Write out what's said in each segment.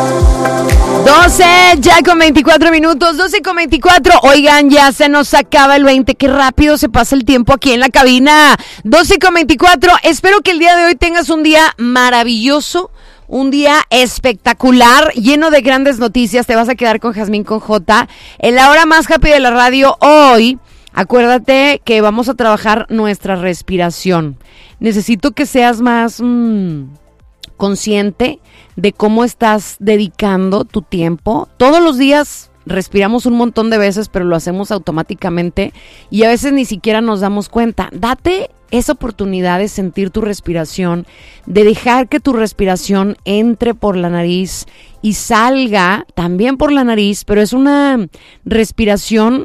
12 ya con 24 minutos, 12 con 24. Oigan, ya se nos acaba el 20. Qué rápido se pasa el tiempo aquí en la cabina. 12 con 24. Espero que el día de hoy tengas un día maravilloso. Un día espectacular, lleno de grandes noticias. Te vas a quedar con Jazmín con J. En la hora más happy de la radio hoy, acuérdate que vamos a trabajar nuestra respiración. Necesito que seas más consciente de cómo estás dedicando tu tiempo. Todos los días respiramos un montón de veces, pero lo hacemos automáticamente y a veces ni siquiera nos damos cuenta. Date esa oportunidad de sentir tu respiración, de dejar que tu respiración entre por la nariz y salga también por la nariz, pero es una respiración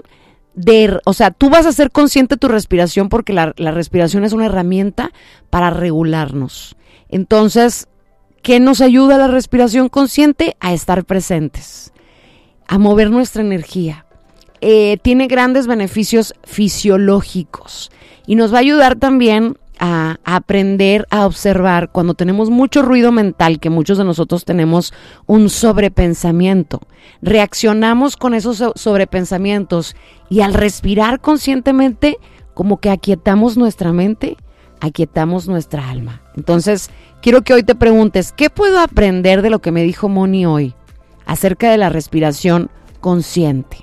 o sea, tú vas a ser consciente de tu respiración porque la respiración es una herramienta para regularnos. Entonces, ¿qué nos ayuda la respiración consciente? A estar presentes, a mover nuestra energía. Tiene grandes beneficios fisiológicos y nos va a ayudar también a aprender a observar cuando tenemos mucho ruido mental, que muchos de nosotros tenemos un sobrepensamiento. Reaccionamos con esos sobrepensamientos y al respirar conscientemente como que aquietamos nuestra mente, aquietamos nuestra alma. Entonces, quiero que hoy te preguntes, ¿qué puedo aprender de lo que me dijo Moni hoy acerca de la respiración consciente?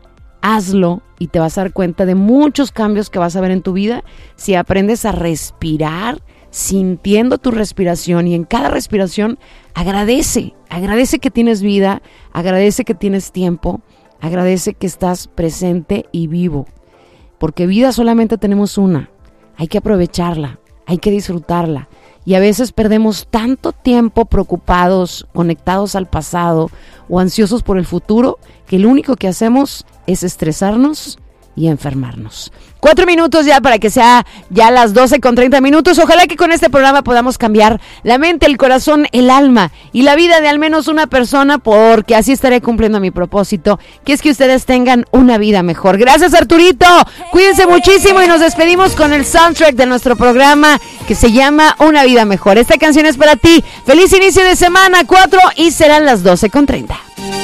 Hazlo y te vas a dar cuenta de muchos cambios que vas a ver en tu vida si aprendes a respirar sintiendo tu respiración y en cada respiración agradece que tienes vida, agradece que tienes tiempo, agradece que estás presente y vivo, porque vida solamente tenemos una, hay que aprovecharla, hay que disfrutarla. Y a veces perdemos tanto tiempo preocupados, conectados al pasado o ansiosos por el futuro, que lo único que hacemos es estresarnos y enfermarnos. 4 minutos ya para que sea ya las 12 con 30 minutos. Ojalá que con este programa podamos cambiar la mente, el corazón, el alma y la vida de al menos una persona, porque así estaré cumpliendo mi propósito, que es que ustedes tengan una vida mejor. Gracias, Arturito. Cuídense muchísimo y nos despedimos con el soundtrack de nuestro programa que se llama Una Vida Mejor. Esta canción es para ti. Feliz inicio de semana, 4 y serán las 12 con 30.